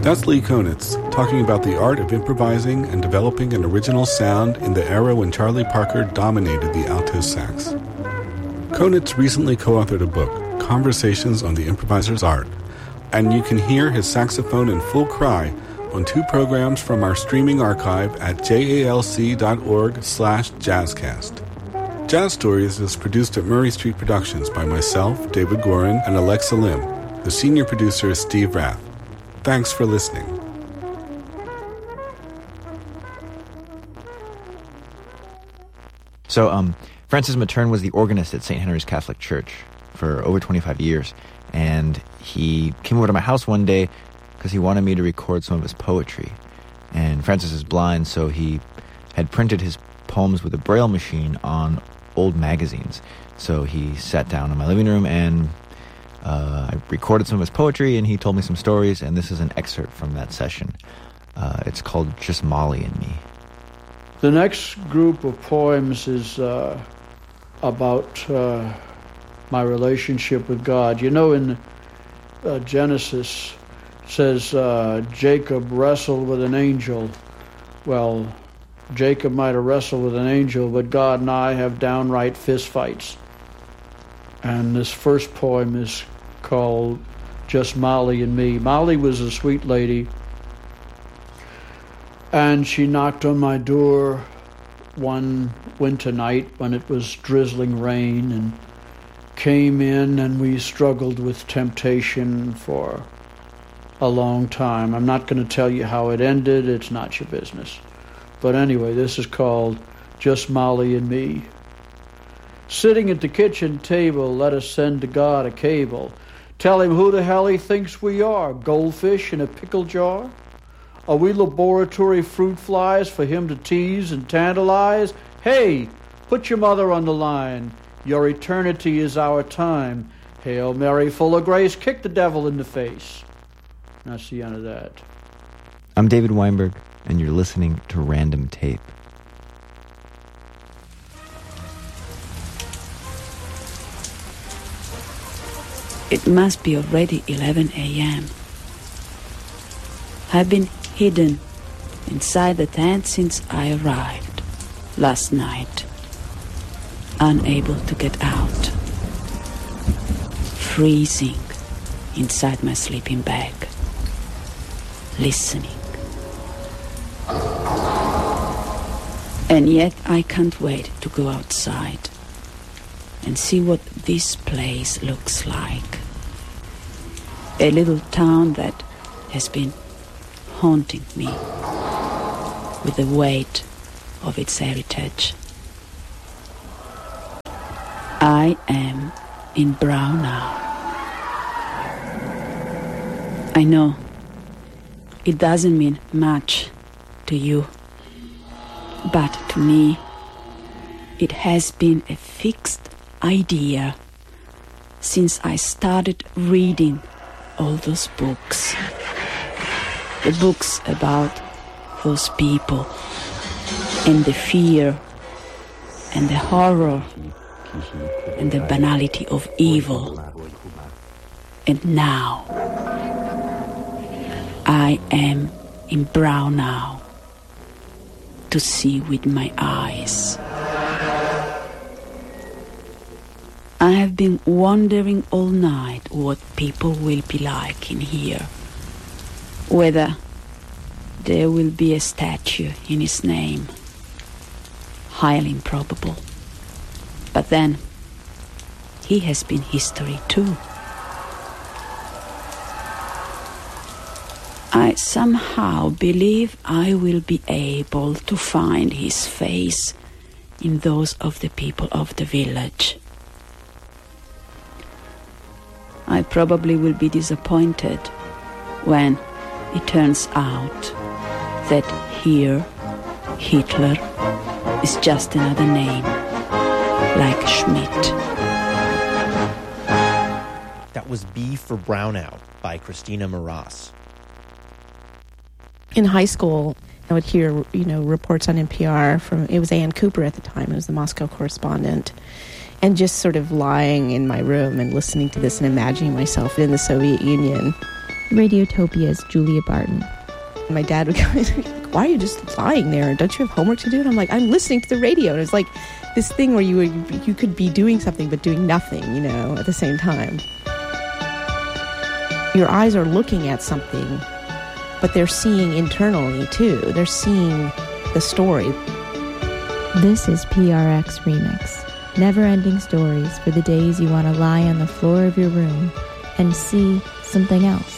That's Lee Konitz, talking about the art of improvising and developing an original sound in the era when Charlie Parker dominated the alto sax. Konitz recently co-authored a book, Conversations on the Improviser's Art, and you can hear his saxophone in full cry on 2 programs from our streaming archive at jalc.org/jazzcast. Jazz Stories is produced at Murray Street Productions by myself, David Gorin, and Alexa Lim. The senior producer is Steve Rath. Thanks for listening. So, Francis Materne was the organist at St. Henry's Catholic Church for over 25 years, and he came over to my house one day because he wanted me to record some of his poetry. And Francis is blind, so he had printed his poems with a Braille machine on old magazines. So he sat down in my living room and I recorded some of his poetry, and he told me some stories, and this is an excerpt from that session. It's called Just Molly and Me. The next group of poems is about my relationship with God. You know, in Genesis, it says Jacob wrestled with an angel. Well, Jacob might have wrestled with an angel, but God and I have downright fistfights. And this first poem is called Just Molly and Me. Molly was a sweet lady, and she knocked on my door one winter night when it was drizzling rain, and came in, and we struggled with temptation for a long time. I'm not going to tell you how it ended. It's not your business. But anyway, this is called Just Molly and Me. Sitting at the kitchen table, let us send to God a cable. Tell him who the hell he thinks we are, goldfish in a pickle jar? Are we laboratory fruit flies for him to tease and tantalize? Hey, put your mother on the line. Your eternity is our time. Hail Mary, full of grace, kick the devil in the face. That's the end of that. I'm David Weinberg, and you're listening to Random Tape. It must be already 11 a.m. I've been hidden inside the tent since I arrived last night, unable to get out, freezing inside my sleeping bag, listening. And yet I can't wait to go outside and see what this place looks like. A little town that has been haunting me with the weight of its heritage. I am in Braunau. I know it doesn't mean much to you, but to me it has been a fixed idea since I started reading all those books. The books about those people and the fear and the horror and the banality of evil. And now I am in Braunau to see with my eyes. I have been wondering all night what people will be like in here. Whether there will be a statue in his name. Highly improbable. But then, he has been history too. I somehow believe I will be able to find his face in those of the people of the village. I probably will be disappointed when it turns out that here Hitler is just another name, like Schmidt. That was B for Braunau by Christina Maras. In high school, I would hear, reports on NPR from, it was Ann Cooper at the time, it was the Moscow correspondent, and just sort of lying in my room and listening to this and imagining myself in the Soviet Union Radiotopia's Julia Barton. My dad would go, why are you just lying there? Don't you have homework to do? And I'm like, I'm listening to the radio. And it was like this thing where you could be doing something but doing nothing, at the same time. Your eyes are looking at something, but they're seeing internally too. They're seeing the story. This is PRX Remix. Never-ending stories for the days you want to lie on the floor of your room and see something else.